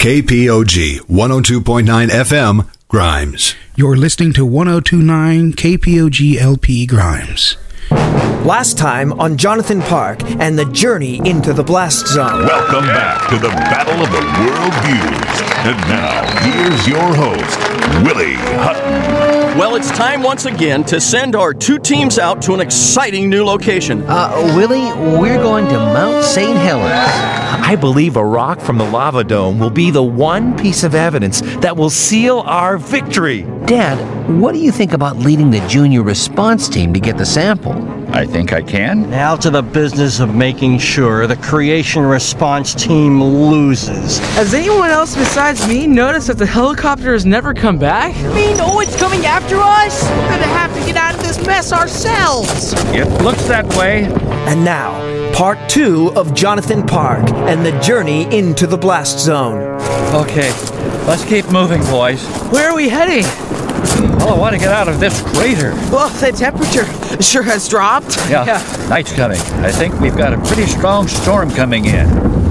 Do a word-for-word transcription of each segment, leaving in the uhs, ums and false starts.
K P O G one oh two point nine F M, Grimes. You're listening to one oh two point nine K P O G L P Grimes. Last time on Jonathan Park and the journey into the blast zone. Welcome back to the Battle of the World Views. And now, here's your host, Willie Hutton. Well, it's time once again to send our two teams out to an exciting new location. Uh, Willie, we're going to Mount Saint Helens. I believe a rock from the lava dome will be the one piece of evidence that will seal our victory. Dad, what do you think about leading the junior response team to get the sample? I think I can. Now to the business of making sure the creation response team loses. Has anyone else besides me noticed that the helicopter has never come back? We know it's coming after us. We're gonna have to get out of this mess ourselves. It looks that way. And now, part two of Jonathan Park and the journey into the blast zone. Okay, let's keep moving, boys. Where are we heading? Well, I want to get out of this crater. Well, the temperature sure has dropped. Yeah, yeah, night's coming. I think we've got a pretty strong storm coming in.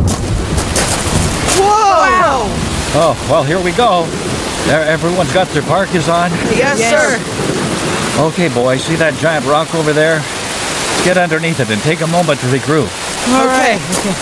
Whoa! Wow. Oh, well, here we go. There, everyone's got their parkas on? Yes, yes, sir. Okay, boys, see that giant rock over there? Get underneath it and take a moment to regroup. All right.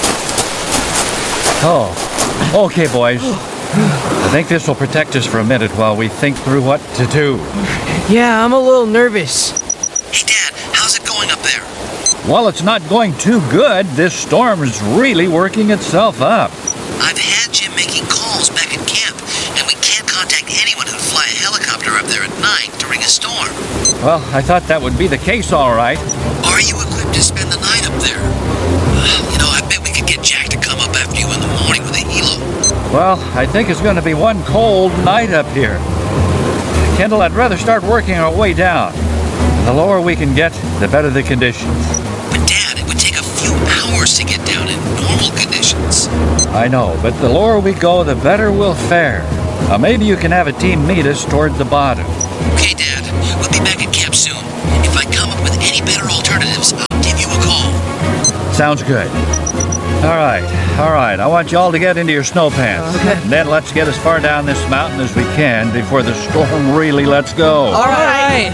Oh, okay, boys. I think this will protect us for a minute while we think through what to do. Yeah, I'm a little nervous. Hey, Dad, how's it going up there? Well, it's not going too good. This storm is really working itself up. I've had Jim making calls back at camp, and we can't contact anyone who'd fly a helicopter up there at night during a storm. Well, I thought that would be the case, all right. Are you equipped to spend the night up there? Uh, you know, I bet we could get Jack to come up after you in the morning with a helo. Well, I think it's going to be one cold night up here. Kendall, I'd rather start working our way down. The lower we can get, the better the conditions. But, Dad, it would take a few hours to get down in normal conditions. I know, but the lower we go, the better we'll fare. Now, maybe you can have a team meet us toward the bottom. Okay, Dad. We'll be back at camp soon. If I come up with any better alternatives, I'll give you a call. Sounds good. All right, all right. I want you all to get into your snow pants. Okay. And then let's get as far down this mountain as we can before the storm really lets go. All right.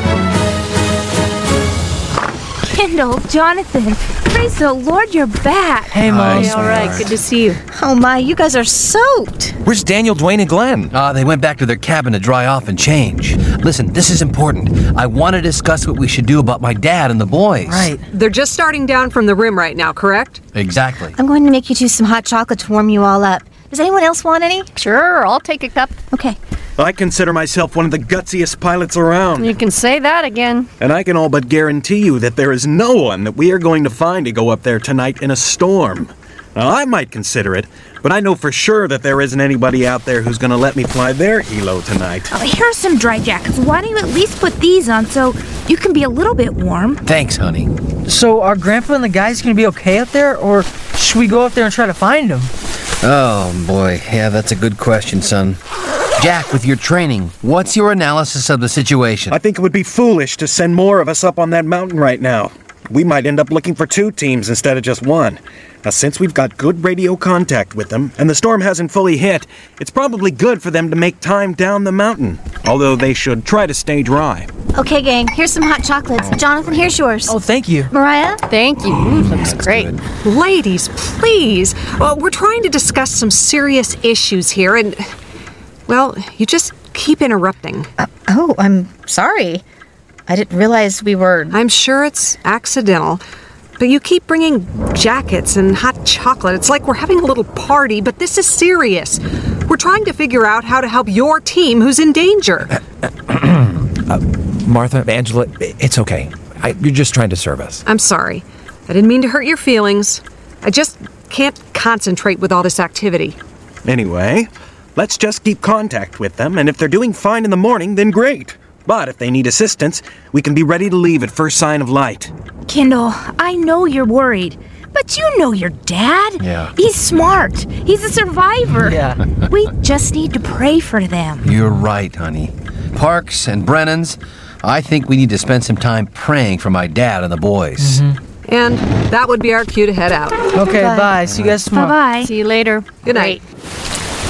Kendall, Jonathan, praise the Lord you're back. Hey, Mom. Hey, all right, good to see you. Oh, my, you guys are soaked. Where's Daniel, Dwayne, and Glenn? Ah, uh, they went back to their cabin to dry off and change. Listen, this is important. I want to discuss what we should do about my dad and the boys. Right. They're just starting down from the rim right now, correct? Exactly. I'm going to make you two some hot chocolate to warm you all up. Does anyone else want any? Sure, I'll take a cup. Okay. I consider myself one of the gutsiest pilots around. You can say that again. And I can all but guarantee you that there is no one that we are going to find to go up there tonight in a storm. Now, I might consider it, but I know for sure that there isn't anybody out there who's going to let me fly their helo tonight. Oh, here are some dry jackets. Why don't you at least put these on so you can be a little bit warm? Thanks, honey. So are Grandpa and the guys going to be okay up there, or should we go up there and try to find them? Oh, boy. Yeah, that's a good question, son. Jack, with your training, what's your analysis of the situation? I think it would be foolish to send more of us up on that mountain right now. We might end up looking for two teams instead of just one. Now, since we've got good radio contact with them, and the storm hasn't fully hit, it's probably good for them to make time down the mountain. Although they should try to stay dry. Okay, gang, here's some hot chocolates. Jonathan, here's yours. Oh, thank you. Mariah? Thank you. Ooh, looks great. Good. Ladies, please. Well, we're trying to discuss some serious issues here, and, well, you just keep interrupting. Uh, oh, I'm sorry. I didn't realize we were... I'm sure it's accidental. But you keep bringing jackets and hot chocolate. It's like we're having a little party, but this is serious. We're trying to figure out how to help your team who's in danger. uh, Martha, Angela, it's okay. I, you're just trying to serve us. I'm sorry. I didn't mean to hurt your feelings. I just can't concentrate with all this activity. Anyway, let's just keep contact with them, and if they're doing fine in the morning, then great. But if they need assistance, we can be ready to leave at first sign of light. Kendall, I know you're worried, but you know your dad. Yeah. He's smart. He's a survivor. Yeah. We just need to pray for them. You're right, honey. Parks and Brennan's, I think we need to spend some time praying for my dad and the boys. Mm-hmm. And that would be our cue to head out. Okay, bye. bye. See you guys tomorrow. Bye-bye. See you later. Good night.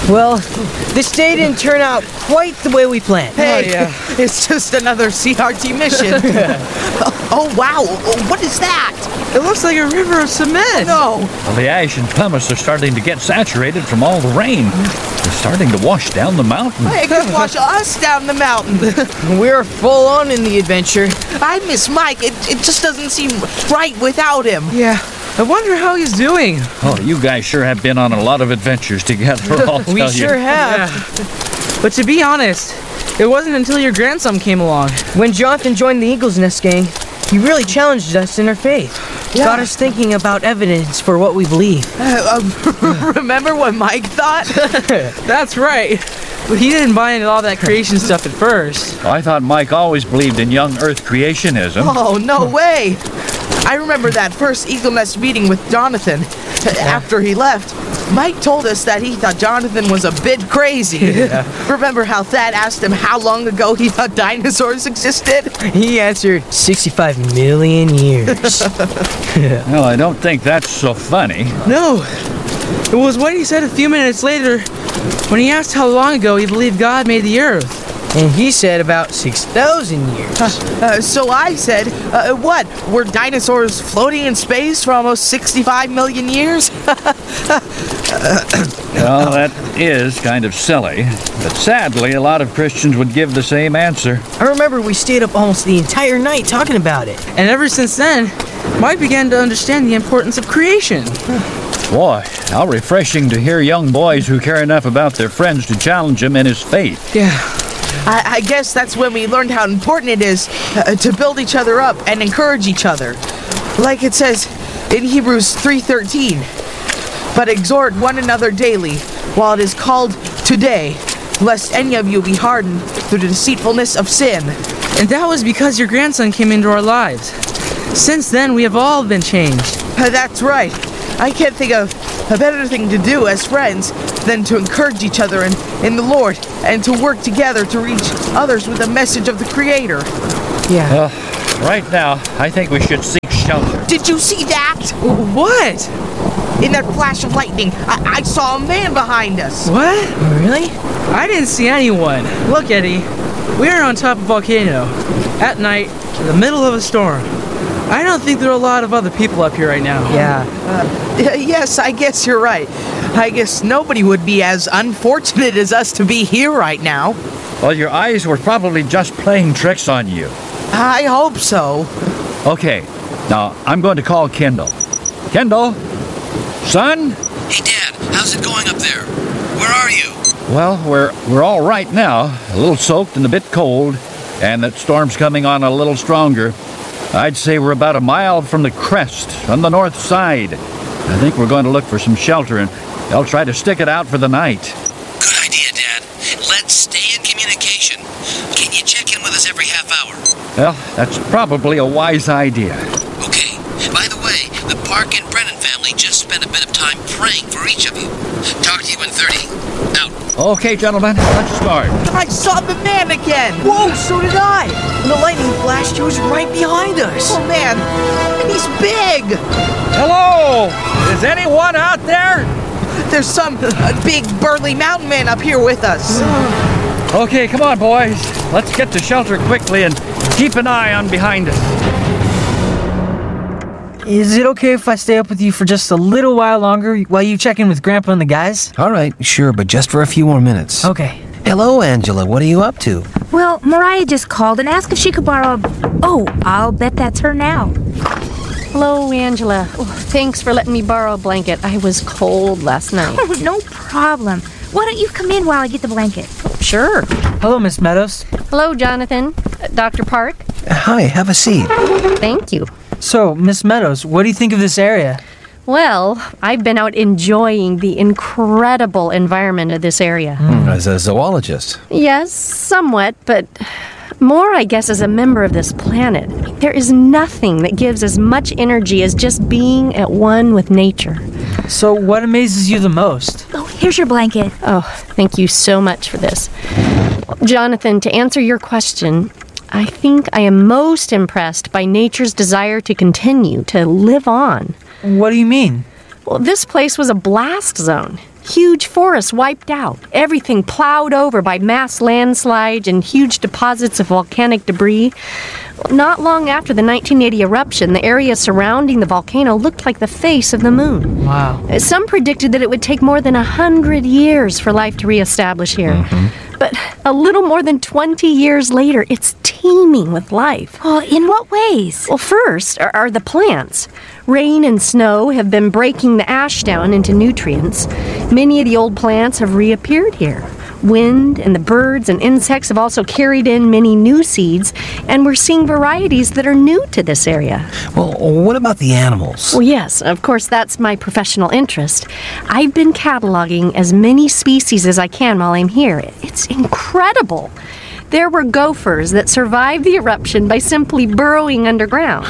Well, this day didn't turn out quite the way we planned. Hey, Oh, yeah. it's just another C R T mission. Oh, wow. What is that? It looks like a river of cement. No. Well, the ash and pumice are starting to get saturated from all the rain. It's starting to wash down the mountain. Hey, it could wash us down the mountain. We're full on in the adventure. I miss Mike. It, it just doesn't seem right without him. Yeah. I wonder how he's doing. Oh, you guys sure have been on a lot of adventures together, I'll We tell sure you. have. But to be honest, it wasn't until your grandson came along. When Jonathan joined the Eagle's Nest gang, he really challenged us in our faith. Yeah. Got us thinking about evidence for what we believe. Uh, uh, remember what Mike thought? That's right. But he didn't buy into all that creation stuff at first. I thought Mike always believed in young Earth creationism. Oh, no way. I remember that first Eagle Nest meeting with Jonathan. After he left, Mike told us that he thought Jonathan was a bit crazy. Yeah. Remember how Thad asked him how long ago he thought dinosaurs existed? He answered sixty-five million years. Well, I don't think that's so funny. No. It was what he said a few minutes later when he asked how long ago he believed God made the earth. And he said about six thousand years. Uh, so I said, uh, what? Were dinosaurs floating in space for almost sixty-five million years? Well, that is kind of silly. But sadly, a lot of Christians would give the same answer. I remember we stayed up almost the entire night talking about it. And ever since then, Mike began to understand the importance of creation. Boy, how refreshing to hear young boys who care enough about their friends to challenge him in his faith. Yeah. I, I guess that's when we learned how important it is uh, to build each other up and encourage each other. Like it says in Hebrews three thirteen, but exhort one another daily while it is called today, lest any of you be hardened through the deceitfulness of sin. And that was because your grandson came into our lives. Since then, we have all been changed. Uh, that's right. I can't think of a better thing to do as friends than to encourage each other in, in the Lord and to work together to reach others with the message of the Creator. Yeah. Well, right now, I think we should seek shelter. Did you see that? What? In that flash of lightning, I, I saw a man behind us. What? Really? I didn't see anyone. Look, Eddie, we are on top of a volcano at night in the middle of a storm. I don't think there are a lot of other people up here right now. Yeah. Uh, yes, I guess you're right. I guess nobody would be as unfortunate as us to be here right now. Well, your eyes were probably just playing tricks on you. I hope so. Okay, now I'm going to call Kendall. Kendall? Son? Hey, Dad, how's it going up there? Where are you? Well, we're we're all right now. A little soaked and a bit cold, and that storm's coming on a little stronger. I'd say we're about a mile from the crest on the north side. I think we're going to look for some shelter, and I'll try to stick it out for the night. Good idea, Dad. Let's stay in communication. Can you check in with us every half hour? Well, that's probably a wise idea. Okay. By the way, the Park and Brennan family just spent a bit of time praying for each of you. Talk to you in thirty. Out. Okay, gentlemen, let's start. I saw the man again. Whoa, so did I. And the lightning flashed, he was right behind us. Oh, man. And he's big. Hello! Is anyone out there? There's some uh, big burly mountain man up here with us. Okay, come on, boys. Let's get to shelter quickly and keep an eye on behind us. Is it okay if I stay up with you for just a little while longer while you check in with Grandpa and the guys? All right, sure, but just for a few more minutes. Okay. Hello, Angela. What are you up to? Well, Mariah just called and asked if she could borrow a... Oh, I'll bet that's her now. Hello, Angela. Oh, thanks for letting me borrow a blanket. I was cold last night. Oh, no problem. Why don't you come in while I get the blanket? Sure. Hello, Miss Meadows. Hello, Jonathan. Uh, Doctor Park. Hi, have a seat. Thank you. So, Miss Meadows, what do you think of this area? Well, I've been out enjoying the incredible environment of this area. Mm, as a zoologist. Yes, somewhat, but more, I guess, as a member of this planet. There is nothing that gives as much energy as just being at one with nature. So, what amazes you the most? Oh, here's your blanket. Oh, thank you so much for this. Jonathan, to answer your question, I think I am most impressed by nature's desire to continue, to live on. What do you mean? Well, this place was a blast zone. Huge forests wiped out, everything plowed over by mass landslides and huge deposits of volcanic debris. Not long after the nineteen eighty eruption, the area surrounding the volcano looked like the face of the moon. Wow. Some predicted that it would take more than a hundred years for life to reestablish here. Mm-hmm. But a little more than twenty years later, it's teeming with life. Oh, in what ways? Well, first are, are the plants. Rain and snow have been breaking the ash down into nutrients. Many of the old plants have reappeared here. Wind and the birds and insects have also carried in many new seeds, and we're seeing varieties that are new to this area. Well, what about the animals? Well, yes, of course, that's my professional interest. I've been cataloging as many species as I can while I'm here. It's incredible. There were gophers that survived the eruption by simply burrowing underground.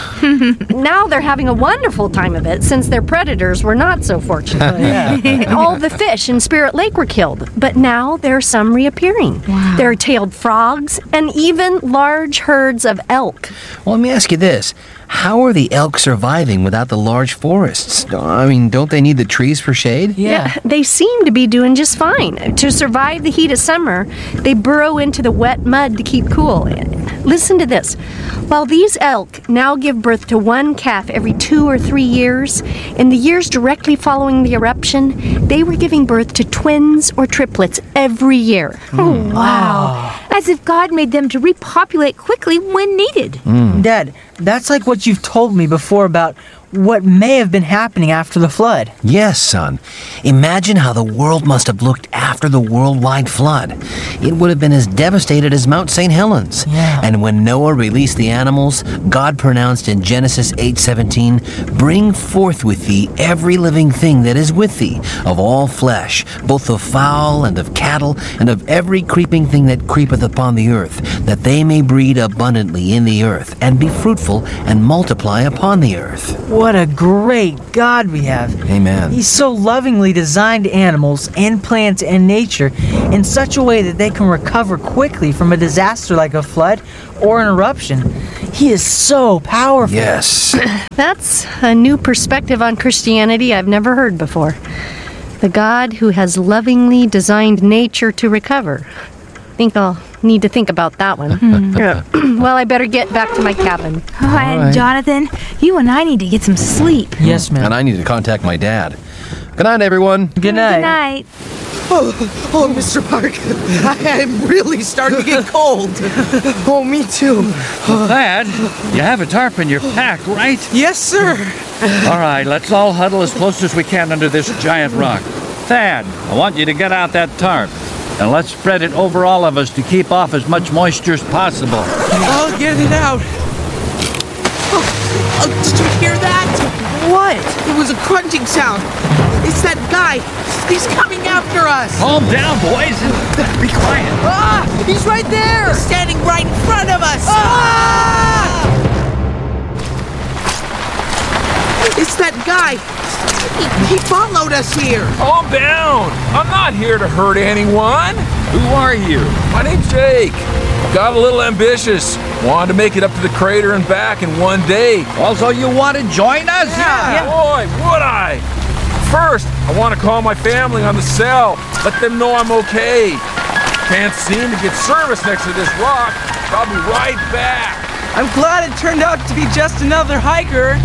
Now they're having a wonderful time of it since their predators were not so fortunate. Yeah. All the fish in Spirit Lake were killed, but now there are some reappearing. Wow. There are tailed frogs and even large herds of elk. Well, let me ask you this. How are the elk surviving without the large forests? I mean, don't they need the trees for shade? Yeah. yeah, they seem to be doing just fine. To survive the heat of summer, they burrow into the wet mud to keep cool. Listen to this. While these elk now give birth to one calf every two or three years, in the years directly following the eruption, they were giving birth to twins or triplets every year. Oh, wow. As if God made them to repopulate quickly when needed. Mm. Dad, that's like what you've told me before about what may have been happening after the flood. Yes, son. Imagine how the world must have looked after the worldwide flood. It would have been as devastated as Mount Saint Helens. Yeah. And when Noah released the animals, God pronounced in Genesis eight seventeen, "Bring forth with thee every living thing that is with thee, of all flesh, both of fowl and of cattle, and of every creeping thing that creepeth upon the earth, that they may breed abundantly in the earth, and be fruitful, and multiply upon the earth." What a great God we have. Amen. He's so lovingly designed animals and plants and nature in such a way that they can recover quickly from a disaster like a flood or an eruption. He is so powerful. Yes. That's a new perspective on Christianity I've never heard before. The God who has lovingly designed nature to recover. I think I'll need to think about that one. Hmm. Well, I better get back to my cabin. Oh, and right. Jonathan, you and I need to get some sleep. Yes, ma'am. And I need to contact my dad. Good night, everyone. Good night. Good night. Oh, oh, Mister Park, I am really starting to get cold. Oh, me too. Well, Thad, you have a tarp in your pack, right? Yes, sir. All right, let's all huddle as close as we can under this giant rock. Thad, I want you to get out that tarp. And let's spread it over all of us to keep off as much moisture as possible. I'll get it out. Oh, oh, did you hear that? What? It was a crunching sound. It's that guy. He's coming after us. Calm down, boys. Be quiet. Ah! He's right there. He's standing right in front of us. Ah! It's that guy. He, he followed us here. Calm down. I'm not here to hurt anyone. Who are you? My name's Jake. Got a little ambitious. Wanted to make it up to the crater and back in one day. Also, you want to join us? Yeah. yeah. Boy, would I. First, I want to call my family on the cell. Let them know I'm okay. Can't seem to get service next to this rock. I'll be right back. I'm glad it turned out to be just another hiker.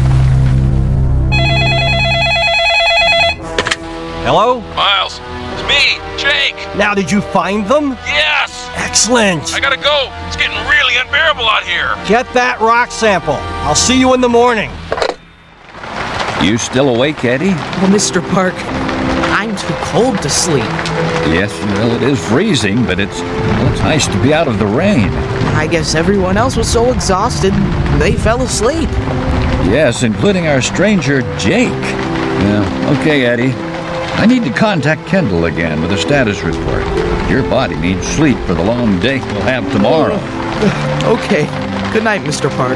Hello? Miles, it's me, Jake. Now, did you find them? Yes. Excellent. I gotta go. It's getting really unbearable out here. Get that rock sample. I'll see you in the morning. You still awake, Eddie? Well, Mister Park, I'm too cold to sleep. Yes, well, it is freezing, but it's, well, it's nice to be out of the rain. I guess everyone else was so exhausted, they fell asleep. Yes, including our stranger, Jake. Yeah, okay, Eddie. I need to contact Kendall again with a status report. Your body needs sleep for the long day we'll have tomorrow. Okay. Good night, Mister Park.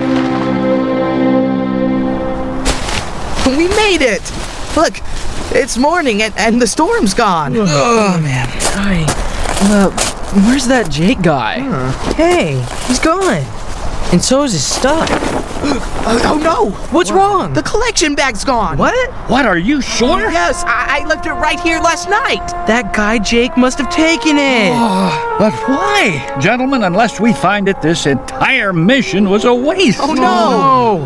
We made it! Look, it's morning and, and the storm's gone. Oh, man. Hi. Uh, where's that Jake guy? Huh. Hey, he's gone. And so is his stuff. oh, oh, no! What's what? wrong? The collection bag's gone. What? What, are you sure? Yes, I, I left it right here last night. That guy Jake must have taken it. Oh, but why? Gentlemen, unless we find it, this entire mission was a waste. Oh, no!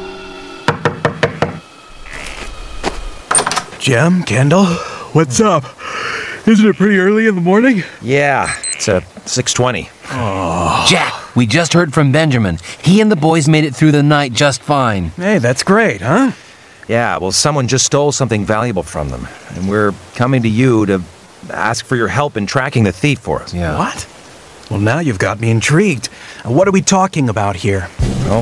Jim, Kendall, what's up? Isn't it pretty early in the morning? Yeah, it's uh, six twenty. Oh. Jack, we just heard from Benjamin. He and the boys made it through the night just fine. Hey, that's great, huh? Yeah, well, someone just stole something valuable from them, and we're coming to you to ask for your help in tracking the thief for us. Yeah. What? Well, now you've got me intrigued. What are we talking about here? Oh,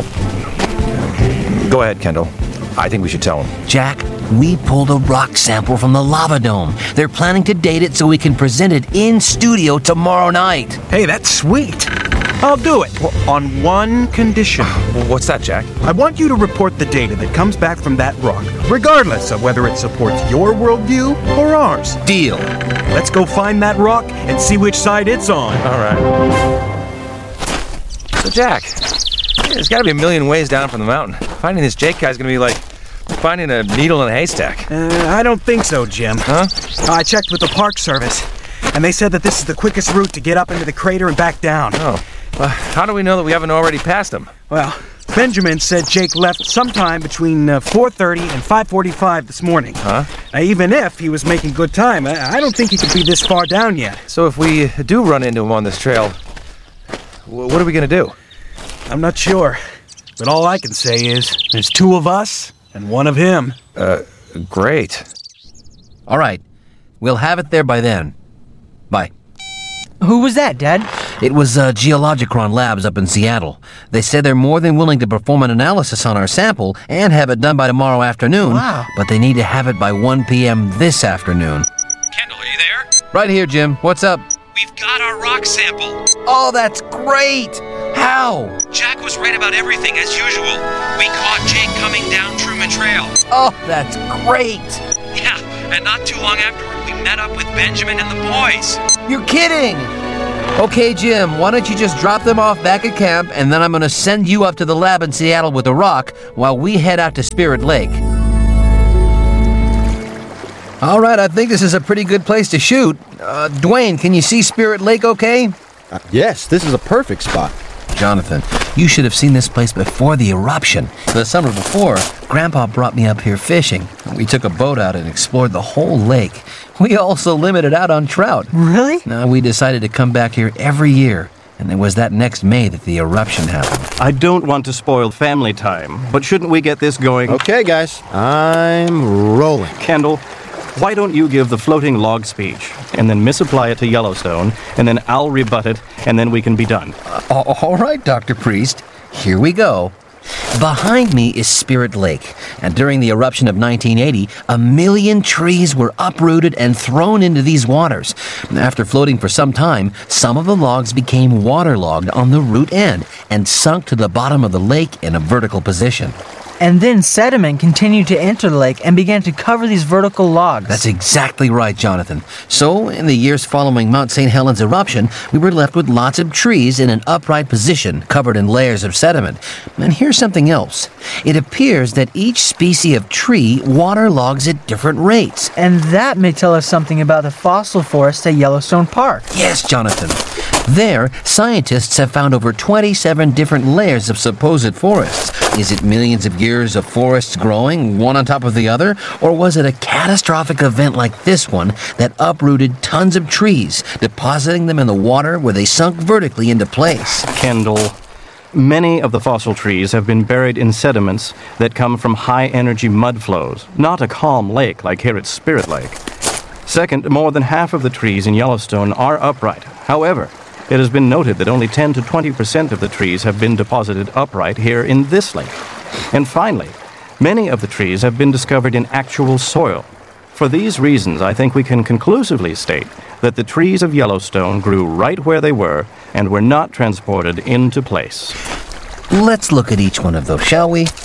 go ahead, Kendall. I think we should tell him. Jack, we pulled a rock sample from the lava dome. They're planning to date it so we can present it in studio tomorrow night. Hey, that's sweet. I'll do it. Well, on one condition. Well, what's that, Jack? I want you to report the data that comes back from that rock, regardless of whether it supports your worldview or ours. Deal. Let's go find that rock and see which side it's on. All right. So, Jack, there's got to be a million ways down from the mountain. Finding this Jake guy's going to be like finding a needle in a haystack. Uh, I don't think so, Jim. Huh? I checked with the Park Service, and they said that this is the quickest route to get up into the crater and back down. Oh. Well, how do we know that we haven't already passed him? Well, Benjamin said Jake left sometime between uh, four thirty and five forty-five this morning. Huh? Uh, even if he was making good time, I, I don't think he could be this far down yet. So if we do run into him on this trail, w- what are we going to do? I'm not sure. But all I can say is there's two of us and one of him. Uh, great. All right. We'll have it there by then. Bye. Who was that, Dad? It was uh, Geologicron Labs up in Seattle. They said they're more than willing to perform an analysis on our sample and have it done by tomorrow afternoon. Wow. But they need to have it by one p.m. this afternoon. Kendall, are you there? Right here, Jim. What's up? We've got our rock sample. Oh, that's great! How? Jack was right about everything, as usual. We caught Jake coming down Truman Trail. Oh, that's great! Yeah, and not too long afterward, we met up with Benjamin and the boys. You're kidding! Okay, Jim, why don't you just drop them off back at camp, and then I'm going to send you up to the lab in Seattle with a rock while we head out to Spirit Lake. All right, I think this is a pretty good place to shoot. Uh, Dwayne, can you see Spirit Lake okay? Uh, yes, this is a perfect spot. Jonathan, you should have seen this place before the eruption. The summer before, Grandpa brought me up here fishing. We took a boat out and explored the whole lake. We also limited out on trout. Really? Now, we decided to come back here every year, and it was that next May that the eruption happened. I don't want to spoil family time, but shouldn't we get this going? Okay, guys, I'm rolling. Kendall, why don't you give the floating log speech, and then misapply it to Yellowstone, and then I'll rebut it, and then we can be done. Uh, all right, Doctor Priest. Here we go. Behind me is Spirit Lake, and during the eruption of nineteen eighty, a million trees were uprooted and thrown into these waters. After floating for some time, some of the logs became waterlogged on the root end and sunk to the bottom of the lake in a vertical position. And then sediment continued to enter the lake and began to cover these vertical logs. That's exactly right, Jonathan. So, in the years following Mount Saint Helens eruption, we were left with lots of trees in an upright position, covered in layers of sediment. And here's something else. It appears that each species of tree waterlogs at different rates. And that may tell us something about the fossil forest at Yellowstone Park. Yes, Jonathan. There, scientists have found over twenty-seven different layers of supposed forests. Is it millions of years of forests growing, one on top of the other? Or was it a catastrophic event like this one that uprooted tons of trees, depositing them in the water where they sunk vertically into place? Kendall, many of the fossil trees have been buried in sediments that come from high-energy mud flows, not a calm lake like here at Spirit Lake. Second, more than half of the trees in Yellowstone are upright. However, it has been noted that only ten to twenty percent of the trees have been deposited upright here in this lake. And finally, many of the trees have been discovered in actual soil. For these reasons, I think we can conclusively state that the trees of Yellowstone grew right where they were and were not transported into place. Let's look at each one of those, shall we?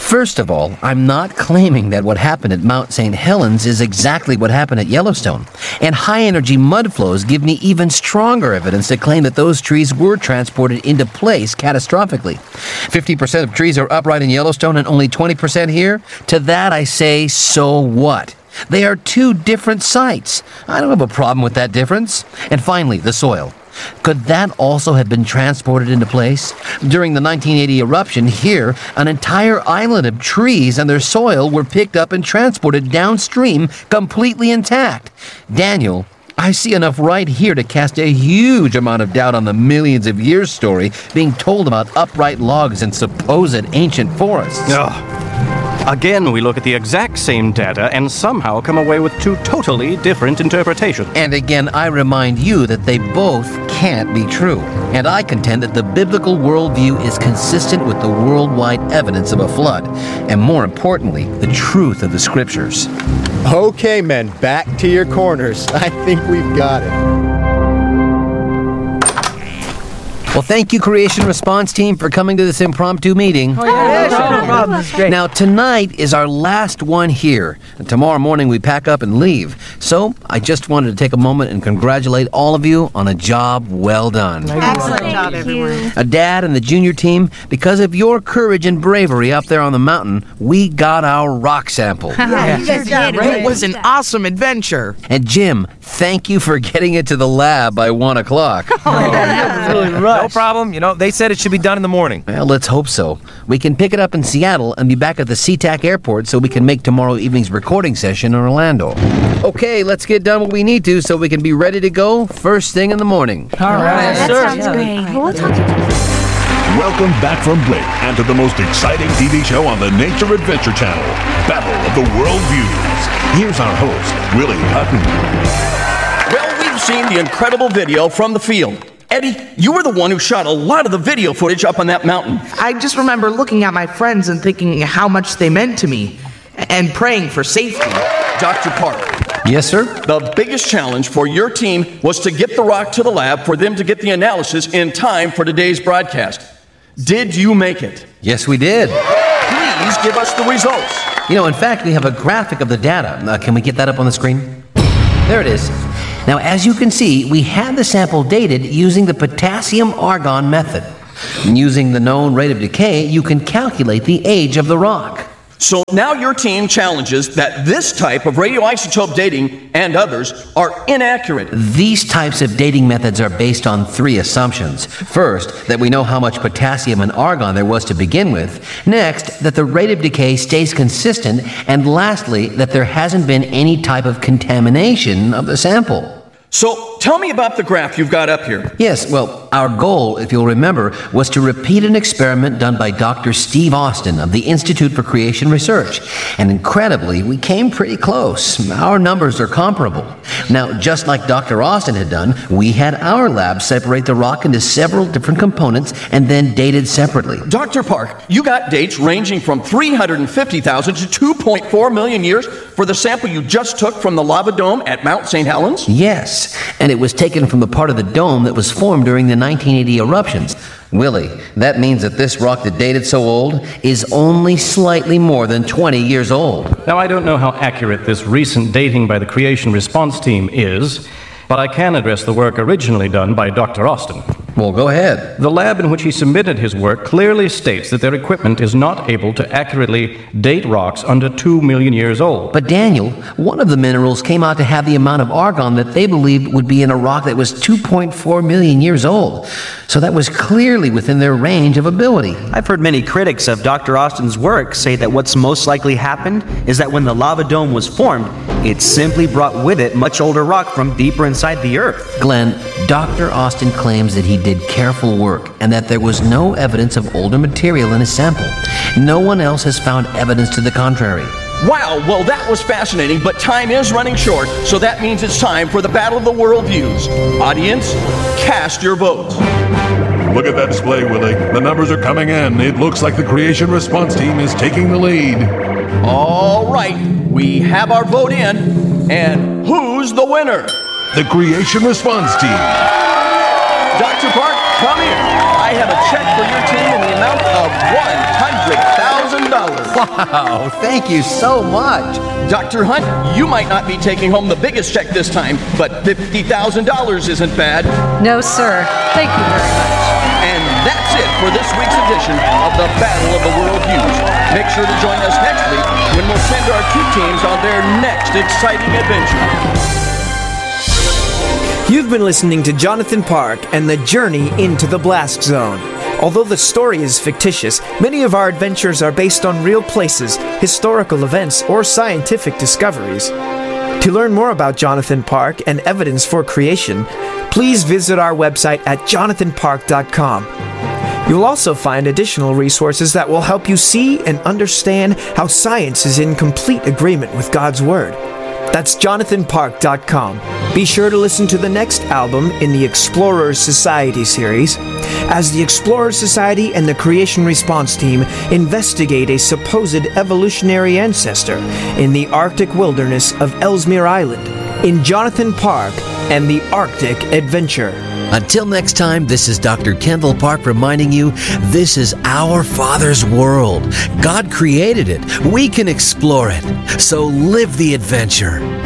First of all, I'm not claiming that what happened at Mount Saint Helens is exactly what happened at Yellowstone. And high-energy mud flows give me even stronger evidence to claim that those trees were transported into place catastrophically. fifty percent of trees are upright in Yellowstone and only twenty percent here. To that I say, so what? They are two different sites. I don't have a problem with that difference. And finally, the soil. Could that also have been transported into place? During the nineteen eighty eruption here, an entire island of trees and their soil were picked up and transported downstream completely intact. Daniel, I see enough right here to cast a huge amount of doubt on the millions of years story being told about upright logs and supposed ancient forests. Ugh. Again, we look at the exact same data and somehow come away with two totally different interpretations. And again, I remind you that they both can't be true. And I contend that the biblical worldview is consistent with the worldwide evidence of a flood, and more importantly, the truth of the scriptures. Okay, men, back to your corners. I think we've got it. Well, thank you, Creation Response Team, for coming to this impromptu meeting. Oh, yeah, yeah, sure, no problem. That's great. Now, tonight is our last one here. And tomorrow morning, we pack up and leave. So, I just wanted to take a moment and congratulate all of you on a job well done. Excellent job, everyone. A Dad and the junior team, because of your courage and bravery up there on the mountain, we got our rock sample. Yeah, you guys did. It was an awesome adventure. And Jim, thank you for getting it to the lab by one o'clock. Oh, yeah. Really rough. No problem. You know, they said it should be done in the morning. Well, let's hope so. We can pick it up in Seattle and be back at the SeaTac airport so we can make tomorrow evening's recording session in Orlando. Okay, let's get done what we need to so we can be ready to go first thing in the morning. All right. That sir. sounds Yeah. great. We'll talk to Welcome back from break and to the most exciting T V show on the Nature Adventure Channel, Battle of the World Views. Here's our host, Willie Hutton. Well, we've seen the incredible video from the field. Eddie, you were the one who shot a lot of the video footage up on that mountain. I just remember looking at my friends and thinking how much they meant to me and praying for safety. Doctor Park. Yes, sir? The biggest challenge for your team was to get the rock to the lab for them to get the analysis in time for today's broadcast. Did you make it? Yes, we did. Please give us the results. You know, in fact, we have a graphic of the data. Uh, can we get that up on the screen? There it is. Now, as you can see, we had the sample dated using the potassium-argon method. And using the known rate of decay, you can calculate the age of the rock. So now your team challenges that this type of radioisotope dating and others are inaccurate. These types of dating methods are based on three assumptions. First, that we know how much potassium and argon there was to begin with. Next, that the rate of decay stays consistent. And lastly, that there hasn't been any type of contamination of the sample. So tell me about the graph you've got up here. Yes, well, our goal, if you'll remember, was to repeat an experiment done by Doctor Steve Austin of the Institute for Creation Research. And incredibly, we came pretty close. Our numbers are comparable. Now, just like Doctor Austin had done, we had our lab separate the rock into several different components and then dated separately. Doctor Park, you got dates ranging from three hundred fifty thousand to two point four million years for the sample you just took from the lava dome at Mount Saint Helens? Yes. And it was taken from the part of the dome that was formed during the nineteen eighty eruptions. Willie, that means that this rock that dated so old is only slightly more than twenty years old. Now, I don't know how accurate this recent dating by the Creation Response Team is, but I can address the work originally done by Doctor Austin. Well, go ahead. The lab in which he submitted his work clearly states that their equipment is not able to accurately date rocks under two million years old. But Daniel, one of the minerals came out to have the amount of argon that they believed would be in a rock that was two point four million years old. So that was clearly within their range of ability. I've heard many critics of Doctor Austin's work say that what's most likely happened is that when the lava dome was formed, it simply brought with it much older rock from deeper inside the earth. Glenn, Doctor Austin claims that he did careful work and that there was no evidence of older material in his sample. No one else has found evidence to the contrary. Wow, well that was fascinating, but time is running short, so that means it's time for the Battle of the Worldviews. Audience, cast your votes. Look at that display, Willie. The numbers are coming in. It looks like the Creation Response Team is taking the lead. All right, we have our vote in, and who's the winner? The Creation Response Team. Doctor Park, come here. I have a check for your team in the amount of one hundred thousand dollars. Wow, thank you so much. Doctor Hunt, you might not be taking home the biggest check this time, but fifty thousand dollars isn't bad. No, sir. Thank you very much. And that's it for this week's edition of the Battle of the Worldviews. Make sure to join us next week when we'll send our two teams on their next exciting adventure. You've been listening to Jonathan Park and the Journey into the Blast Zone. Although the story is fictitious, many of our adventures are based on real places, historical events, or scientific discoveries. To learn more about Jonathan Park and evidence for creation, please visit our website at jonathan park dot com. You'll also find additional resources that will help you see and understand how science is in complete agreement with God's Word. That's jonathan park dot com. Be sure to listen to the next album in the Explorers Society series, as the Explorers Society and the Creation Response Team investigate a supposed evolutionary ancestor in the Arctic wilderness of Ellesmere Island, in Jonathan Park and the Arctic Adventure. Until next time, this is Doctor Kendall Park reminding you this is our Father's world. God created it. We can explore it. So live the adventure.